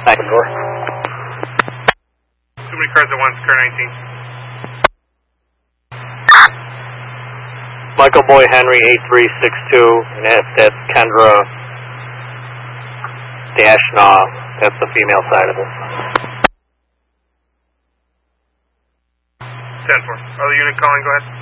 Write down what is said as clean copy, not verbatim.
Second door. Too many cars at once, car 19. Michael Boy Henry 8362, and that's Kendra Dashnaw. That's the female side of it. 10-4. Other unit calling, go ahead.